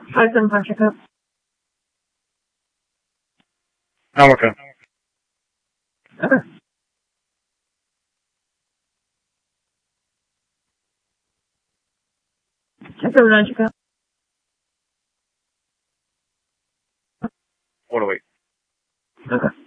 Python Patrick. Alaka. Okay. Technological. What do we? Okay.